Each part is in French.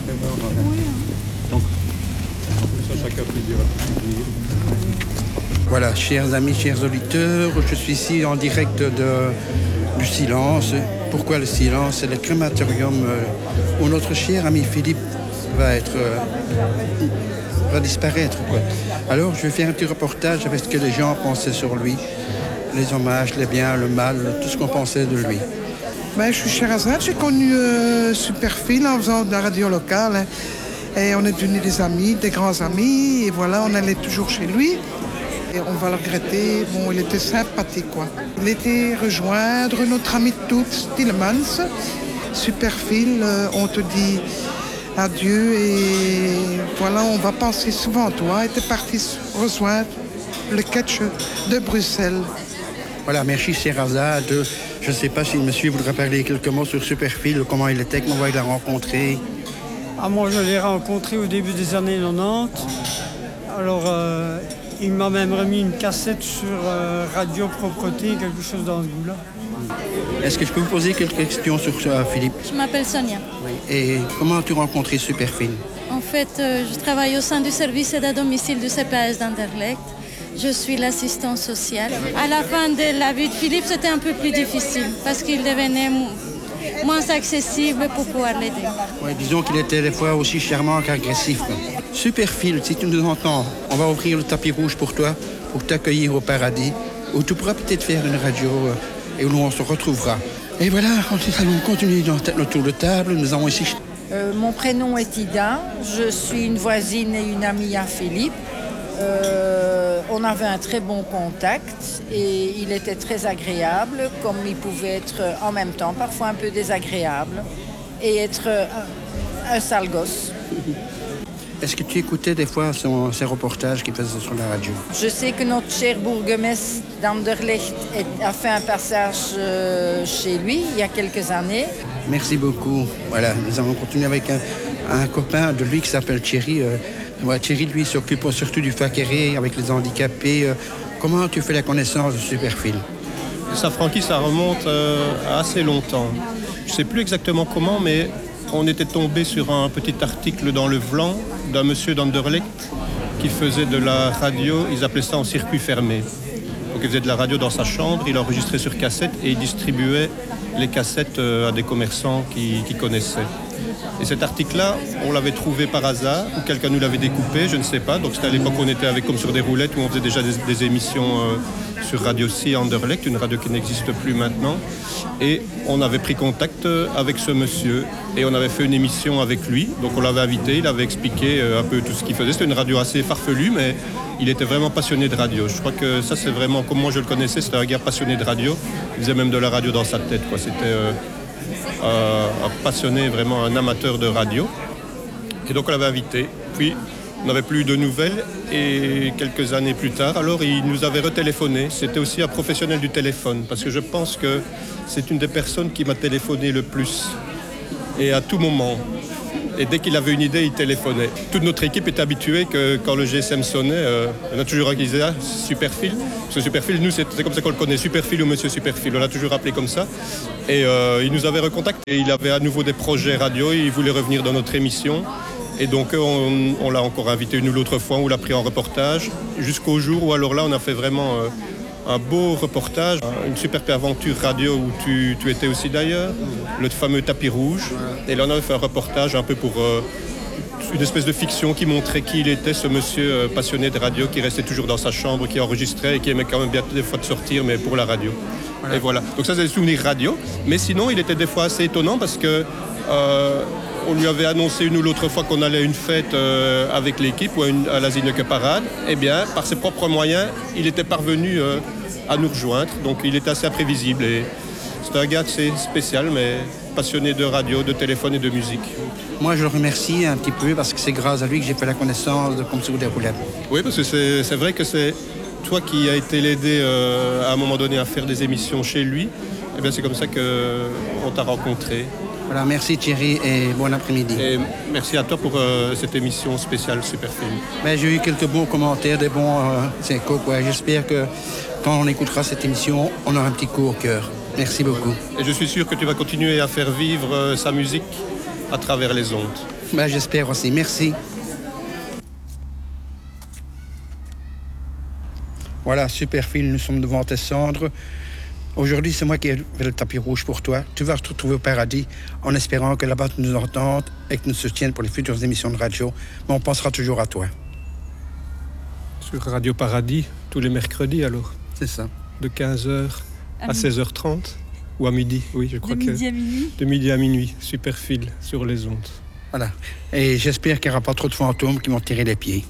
Donc, ça, chacun peut dire à tout venir. Voilà, chers amis, chers auditeurs, je suis ici en direct du silence. Pourquoi le silence? C'est le crématorium où notre cher ami Philippe va disparaître, quoi. Alors, je vais faire un petit reportage avec ce que les gens pensaient sur lui. Les hommages, les biens, le mal, tout ce qu'on pensait de lui. Ben, je suis Sherazade, j'ai connu Superphil en faisant de la radio locale. Hein. Et on est devenus des amis, des grands amis. Et voilà, on allait toujours chez lui. Et on va le regretter. Bon, il était sympathique, quoi. Il était rejoindre notre ami de toutes, Tillemans. Superphil, on te dit adieu. Et voilà, on va penser souvent à toi. Il était parti rejoindre le catch de Bruxelles. Voilà, merci Sherazade. Je ne sais pas si le monsieur voudrait parler quelques mots sur Superphil, comment il était, comment il l'a rencontré. Moi, je l'ai rencontré au début des années 90. Alors, il m'a même remis une cassette sur Radio Propreté, quelque chose dans ce goût-là. Est-ce que je peux vous poser quelques questions sur Philippe? Je m'appelle Sonia. Oui. Et comment as-tu rencontré Superphil? En fait, je travaille au sein du service aide à domicile du CPAS d'Anderlecht. Je suis l'assistante sociale. À la fin de la vie de Philippe, c'était un peu plus difficile parce qu'il devenait moins accessible pour pouvoir l'aider. Oui, disons qu'il était des fois aussi charmant qu'agressif. Superphil, si tu nous entends, on va ouvrir le tapis rouge pour toi, pour t'accueillir au paradis, où tu pourras peut-être faire une radio et où on se retrouvera. Et voilà, nous allons continuer dans le tour de table. Nous avons ici... Mon prénom est Ida, je suis une voisine et une amie à Philippe. On avait un très bon contact et il était très agréable, comme il pouvait être en même temps parfois un peu désagréable et être un sale gosse. Est-ce que tu écoutais des fois ces reportages qu'il faisait sur la radio? Je sais que notre cher bourgmestre d'Anderlecht a fait un passage chez lui il y a quelques années. Merci beaucoup. Voilà, nous allons continuer avec un copain de lui qui s'appelle Thierry. Thierry, lui, s'occupe surtout du Fakéré avec les handicapés. Comment tu fais la connaissance de Superphil? Ça, Francky, ça remonte à assez longtemps. Je ne sais plus exactement comment, mais on était tombé sur un petit article dans le Vlan d'un monsieur d'Anderlecht qui faisait de la radio, ils appelaient ça en circuit fermé. Donc il faisait de la radio dans sa chambre, il enregistrait sur cassette et il distribuait les cassettes à des commerçants qui connaissaient. Et cet article-là, on l'avait trouvé par hasard, ou quelqu'un nous l'avait découpé, je ne sais pas. Donc c'était à l'époque où on était avec comme sur des roulettes, où on faisait déjà des émissions sur Radio C Anderlecht, une radio qui n'existe plus maintenant. Et on avait pris contact avec ce monsieur, et on avait fait une émission avec lui. Donc on l'avait invité, il avait expliqué un peu tout ce qu'il faisait. C'était une radio assez farfelue, mais il était vraiment passionné de radio. Je crois que ça, c'est vraiment, comme moi je le connaissais, c'était un gars passionné de radio. Il faisait même de la radio dans sa tête, quoi. C'était... un passionné, vraiment un amateur de radio. Et donc on l'avait invité. Puis on n'avait plus de nouvelles et quelques années plus tard, alors il nous avait retéléphoné. C'était aussi un professionnel du téléphone parce que je pense que c'est une des personnes qui m'a téléphoné le plus et à tout moment. Et dès qu'il avait une idée, il téléphonait. Toute notre équipe est habituée que quand le GSM sonnait, on a toujours accusé Superphil. Parce que Superphil, nous, c'est comme ça qu'on le connaît, Superphil ou Monsieur Superphil. On l'a toujours appelé comme ça. Et il nous avait recontacté. Il avait à nouveau des projets radio. Il voulait revenir dans notre émission. Et donc, on l'a encore invité une ou l'autre fois. On l'a pris en reportage. Jusqu'au jour où, alors là, on a fait vraiment un beau reportage. Une superbe aventure radio où tu étais aussi d'ailleurs. Le fameux tapis rouge. Et là, on avait fait un reportage un peu pour une espèce de fiction qui montrait qui il était, ce monsieur passionné de radio qui restait toujours dans sa chambre, qui enregistrait et qui aimait quand même bien des fois de sortir, mais pour la radio. Voilà. Et voilà. Donc ça, c'est des souvenirs radio. Mais sinon, il était des fois assez étonnant parce que on lui avait annoncé une ou l'autre fois qu'on allait à une fête avec l'équipe ou à la Zineke Parade. Eh bien, par ses propres moyens, il était parvenu à nous rejoindre. Donc il était assez imprévisible. Et c'est un gars assez spécial, mais passionné de radio, de téléphone et de musique. Moi, je le remercie un petit peu parce que c'est grâce à lui que j'ai fait la connaissance de Comme sur des roulettes. Oui, parce que c'est vrai que c'est toi qui as été l'aider à un moment donné à faire des émissions chez lui. Eh bien, c'est comme ça qu'on t'a rencontré. Voilà, merci Thierry et bon après-midi. Et merci à toi pour cette émission spéciale Superphil. J'ai eu quelques beaux commentaires, des bons échos. J'espère que quand on écoutera cette émission, on aura un petit coup au cœur. Merci beaucoup. Et je suis sûr que tu vas continuer à faire vivre sa musique à travers les ondes. Ben, j'espère aussi. Merci. Voilà, Superphil, nous sommes devant tes cendres. Aujourd'hui, c'est moi qui ai fait le tapis rouge pour toi. Tu vas te retrouver au paradis en espérant que là-bas tu nous entendes et que nous soutiennes pour les futures émissions de radio. Mais on pensera toujours à toi. Sur Radio Paradis, tous les mercredis alors. C'est ça. De 15h à 16h30 ou à midi, oui, je crois que... De midi à minuit. De midi à minuit, Superphil sur les ondes. Voilà. Et j'espère qu'il n'y aura pas trop de fantômes qui vont tirer les pieds.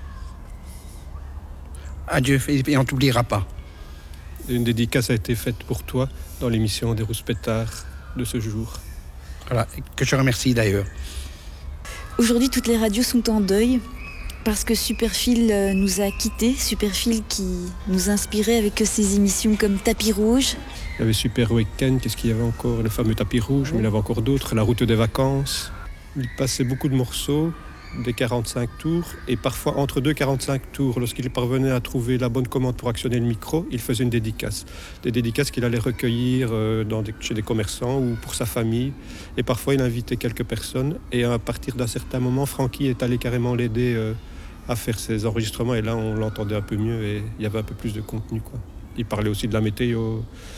Adieu, Philippe, et on ne t'oubliera pas. Une dédicace a été faite pour toi dans l'émission des Rouspétards de ce jour. Voilà, que je remercie d'ailleurs. Aujourd'hui, toutes les radios sont en deuil parce que Superphil nous a quittés. Superphil qui nous inspirait avec ses émissions comme Tapis Rouge. Il y avait Super Week-end, qu'est-ce qu'il y avait encore? Le fameux Tapis Rouge, mais il y avait encore d'autres. La route des vacances. Il passait beaucoup de morceaux, des 45 tours, et parfois entre deux 45 tours, lorsqu'il parvenait à trouver la bonne commande pour actionner le micro, il faisait une dédicace. Des dédicaces qu'il allait recueillir chez des commerçants ou pour sa famille. Et parfois, il invitait quelques personnes. Et à partir d'un certain moment, Francky est allé carrément l'aider à faire ses enregistrements. Et là, on l'entendait un peu mieux et il y avait un peu plus de contenu, quoi. Il parlait aussi de la météo.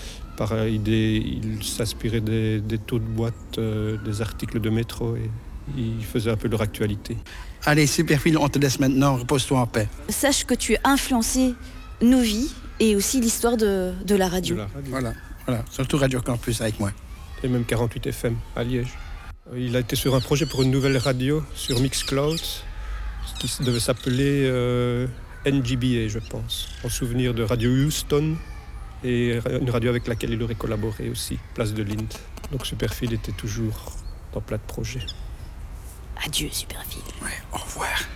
Il s'inspirait des taux de boîte, des articles de métro. Et il faisait un peu leur actualité. Allez, Superphil, on te laisse maintenant, repose-toi en paix. Sache que tu as influencé nos vies et aussi l'histoire de la radio. Voilà, surtout Radio Campus avec moi. Et même 48 FM à Liège. Il a été sur un projet pour une nouvelle radio sur Mixcloud, qui devait s'appeler NGBA, je pense, en souvenir de Radio Houston, et une radio avec laquelle il aurait collaboré aussi, Place de Linde. Donc Superphil était toujours dans plein de projets. Adieu, Superphil. Ouais, au revoir.